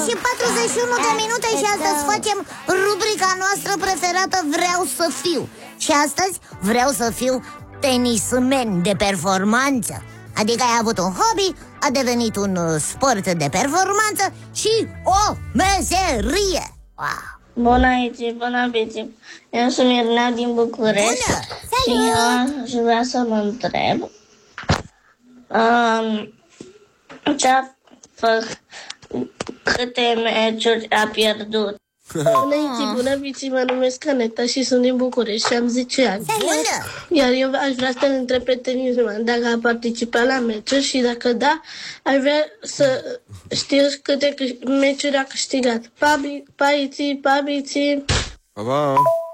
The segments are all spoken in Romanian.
și 41 de minute și astăzi facem rubrica noastră preferată, Vreau să fiu. Și astăzi vreau să fiu tenismen de performanță. Adică ai avut un hobby, a devenit un sport de performanță și o meserie. Wow. Bună aici, bună bici. Eu sunt Mirnea din București. Bună! Și eu aș vrea să mă întreb câte meciuri a pierdut. Bună, Iți, bună, Vici, mă numesc Aneta și sunt din București și am 10 ani. Bună! Iar eu aș vrea să-l întreb pe tenisman dacă a participat la meciuri și dacă da, aș vrea să știu câte meciuri a câștigat. Pa, Iți! Pa, pa!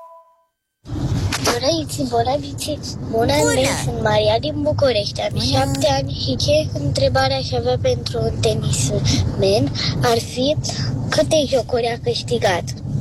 Bună, Iți, bună, Vici! Bună, sunt Maria din București, am 7 ani și ce întrebare aș avea pentru un tenismen ar fi câte jocuri a câștigat.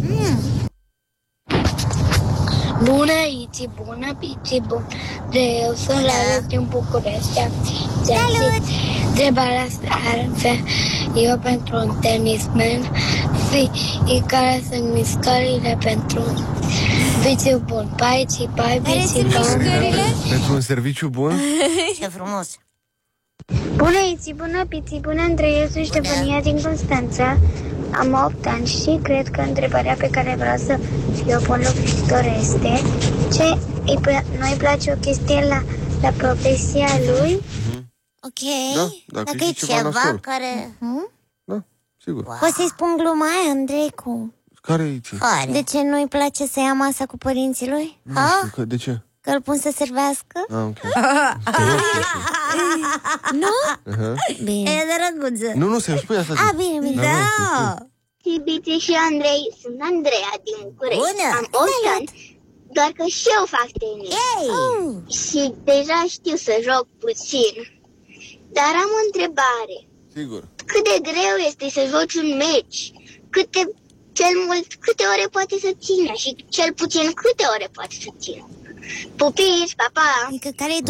Bună, Iți, bună, Vici, bună! Eu sunt Lalea din București. Salut! Întrebarea asta ar fi eu pentru un tenismen și care sunt mișcările pentru un serviciu bun. Paici, pentru un serviciu bun? Ce frumos! Bună, Iți, bună, Piți, bună, Andrei, eu sunt Ștefania din Constanța. Am 8 ani și cred că întrebarea pe care vreau să eu pun la viitor este ce nu-i place o chestie la profesia lui? Ok, Da, dacă e ceva care... Da, sigur. Poți să-i spun gluma aia, Andrei, cu... Care-i Iți? De ce nu-i place să ia masa cu părinții lui? Nu știu, de ce? Că îl pun să servească? Ok. Nu? Bine. E drăguță. Nu, să-mi spui asta. Bine. Da. Și Bici și Andrei, sunt Andreea din București. Bună. Am 8 ani, doar că și eu fac tenis. Și deja știu să joc puțin. Dar am o întrebare. Sigur. Cât de greu este să joci un meci? Cel mult câte ore poate să țină și cel puțin câte ore poate să țină? Pupici, pa, pa! Adică care e